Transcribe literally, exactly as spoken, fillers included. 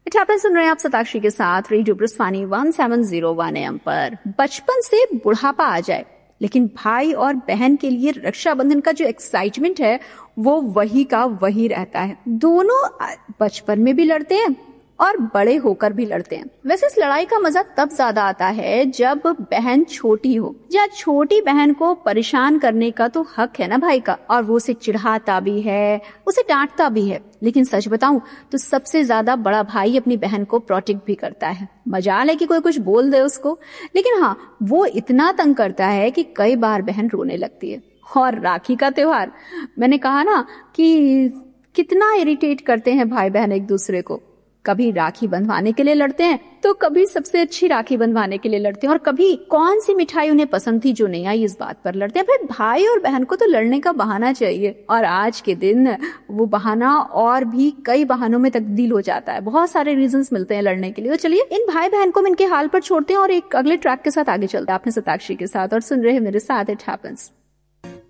It happens सुन रहे हैं आप सताक्षी के साथ radio ब्रस्वानी one seven zero one M पर। बचपन से बुढ़ापा आ जाए, लेकिन भाई और बहन के लिए रक्षाबंधन का जो एक्साइटमेंट है वो वही का वही रहता है। दोनों बचपन में भी लड़ते हैं और बड़े होकर भी लड़ते हैं। वैसे इस लड़ाई का मजा तब ज्यादा आता है जब बहन छोटी हो, या छोटी बहन को परेशान करने का तो हक है ना भाई का, और वो उसे चिढ़ाता भी है, उसे डांटता भी है। लेकिन सच बताऊं तो सबसे ज्यादा बड़ा भाई अपनी बहन को प्रोटेक्ट भी करता है। मजाल है कि कोई कुछ बोल दे उसको, लेकिन हाँ, वो इतना तंग करता है कि कई बार बहन रोने लगती है। और राखी का त्योहार, मैंने कहा ना कि कितना इरिटेट करते हैं भाई बहन एक दूसरे को। कभी राखी बंधवाने के लिए लड़ते हैं, तो कभी सबसे अच्छी राखी बंधवाने के लिए लड़ते हैं, और कभी कौन सी मिठाई उन्हें पसंद थी जो नहीं आई इस बात पर लड़ते हैं। फिर भाई और बहन को तो लड़ने का बहाना चाहिए, और आज के दिन वो बहाना और भी कई बहानों में तब्दील हो जाता है। बहुत सारे रीजंस मिलते हैं लड़ने के लिए। तो चलिए इन भाई बहन को हम इनके हाल पर छोड़ते हैं और एक अगले ट्रैक के साथ आगे चलते हैं। आपने सताक्षी के साथ और सुन रहे हैं मेरे साथ इट हैपेंस।